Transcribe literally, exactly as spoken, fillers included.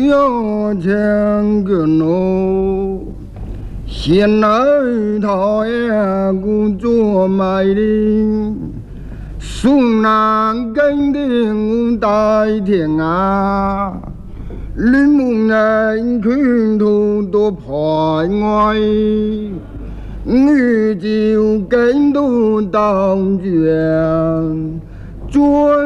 有钱个喏，现来讨厌故作卖力，苏南根定大天啊，绿木人群头多排外，你就跟都当卷。